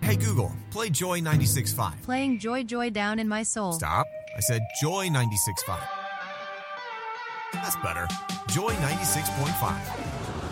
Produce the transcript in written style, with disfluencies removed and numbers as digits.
Hey Google, play Joy 96.5. Playing Joy Joy down in my soul. Stop. I said Joy 96.5. That's better. Joy 96.5.